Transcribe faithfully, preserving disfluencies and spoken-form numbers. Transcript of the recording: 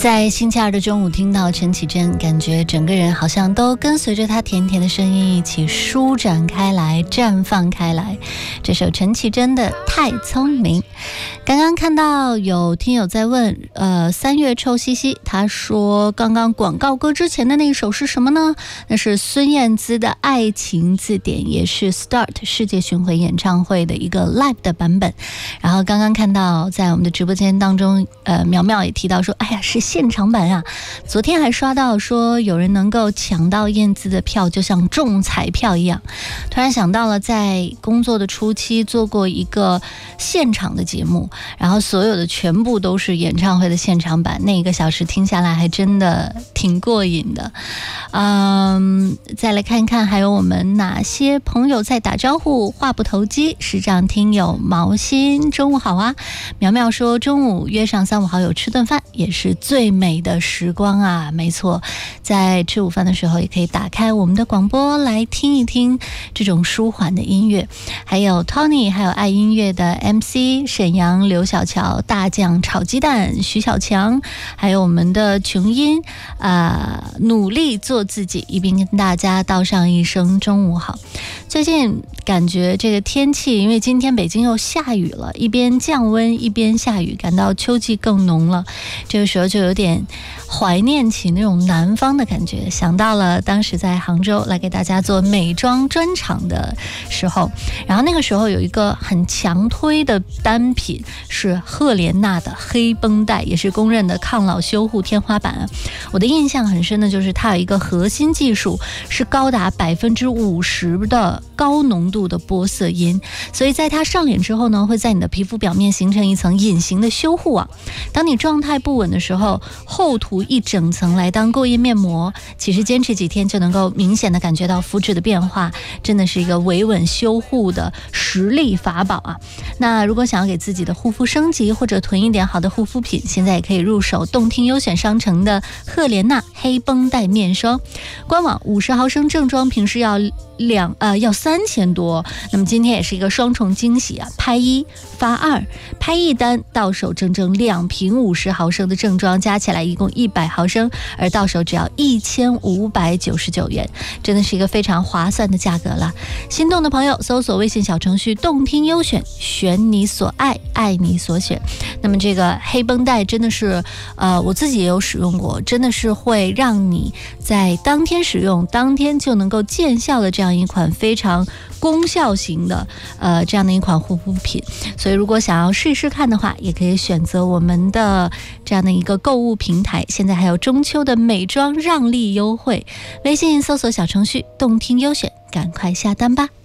在星期二的中午听到陈绮贞，感觉整个人好像都跟随着她甜甜的声音一起舒展开来，绽放开来。这首陈绮贞的《太聪明》。刚刚看到有听友在问，呃，三月臭兮兮，他说刚刚广告歌之前的那一首是什么呢？那是孙燕姿的《爱情字典》，也是 Start 世界巡回演唱会的一个 live 的版本。然后刚刚看到在我们的直播间当中，呃，苗苗也提到说，哎呀，是现场版啊！昨天还刷到说有人能够抢到燕姿的票，就像中彩票一样。突然想到了，在工作的初期做过一个现场的节目，然后所有的全部都是演唱会的现场版，那一个小时听下来还真的挺过瘾的。嗯，再来看看还有我们哪些朋友在打招呼。话不投机，时长听友毛心，中午好啊！苗苗说中午约上三五好友吃顿饭也是最美的时光啊，没错，在吃午饭的时候也可以打开我们的广播来听一听这种舒缓的音乐。还有 Tony， 还有爱音乐的 M C 沈阳刘小乔，大酱炒鸡蛋徐小强，还有我们的琼音啊、呃，努力做自己，一并跟大家道上一声中午好。最近感觉这个天气，因为今天北京又下雨了，一边降温一边下雨，感到秋季更浓了。这个时候就有点怀念起那种南方的感觉，想到了当时在杭州来给大家做美妆专场的时候，然后那个时候有一个很强推的单品是赫莲娜的黑绷带，也是公认的抗老修护天花板。我的印象很深的就是它有一个核心技术是高达百分之五十的高浓度的玻色因，所以在它上脸之后呢，会在你的皮肤表面形成一层隐形的修护网。当你状态不稳的时候，厚涂一整层来当过夜面膜，其实坚持几天就能够明显的感觉到肤质的变化，真的是一个维稳修护的实力法宝啊！那如果想要给自己的护肤升级，或者囤一点好的护肤品，现在也可以入手动听优选商城的赫莲娜黑绷带面霜，官网五十毫升正装平时要两呃要三千多，那么今天也是一个双重惊喜啊！拍一发二，拍一单到手整整两瓶五十毫升的正装，加起来一共一百毫升，而到手只要一千五百九十九元，真的是一个非常划算的价格了。心动的朋友搜索微信小程序动听优选，选你所爱，爱你所选。那么这个黑绷带真的是呃我自己也有使用过，真的是会让你在当天使用当天就能够见效的这样一款非常功效型的呃这样的一款护肤品。所以如果想要试一试看的话，也可以选择我们的这样的一个购物平台，现在还有中秋的美妆让利优惠，微信搜索小程序动听优选，赶快下单吧。